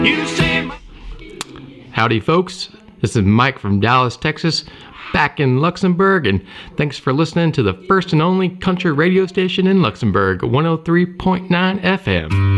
You say my... Howdy, folks. This is Mike from Dallas, Texas, back in Luxembourg, and thanks for listening to the first and only country radio station in Luxembourg, 103.9 FM.